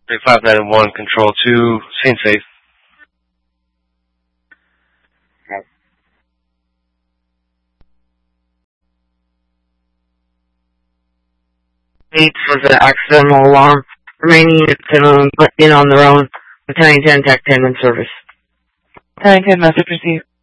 3591, Control 2, scene safe. For the accidental alarm. Remaining units in on their own. Battalion 10, TAC 10 in service. Battalion 10, message received.